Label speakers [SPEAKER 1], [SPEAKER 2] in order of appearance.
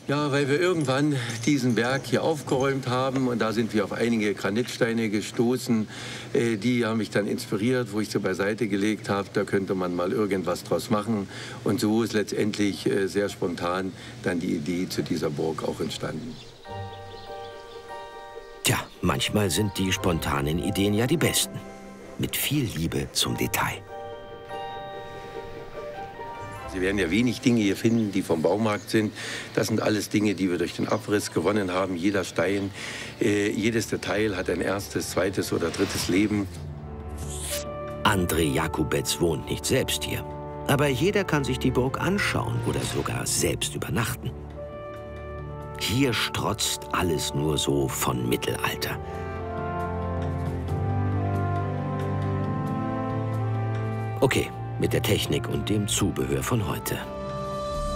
[SPEAKER 1] Ja, weil wir irgendwann diesen Berg hier aufgeräumt haben und da sind wir auf einige Granitsteine gestoßen. Die haben mich dann inspiriert, wo ich sie beiseite gelegt habe. Da könnte man mal irgendwas draus machen. Und so ist letztendlich sehr spontan dann die Idee zu dieser Burg auch entstanden.
[SPEAKER 2] Tja, manchmal sind die spontanen Ideen ja die besten. Mit viel Liebe zum Detail.
[SPEAKER 1] Sie werden ja wenig Dinge hier finden, die vom Baumarkt sind. Das sind alles Dinge, die wir durch den Abriss gewonnen haben. Jeder Stein, jedes Detail hat ein erstes, zweites oder drittes Leben.
[SPEAKER 2] André Jakubetz wohnt nicht selbst hier. Aber jeder kann sich die Burg anschauen oder sogar selbst übernachten. Hier strotzt alles nur so von Mittelalter. Okay, mit der Technik und dem Zubehör von heute.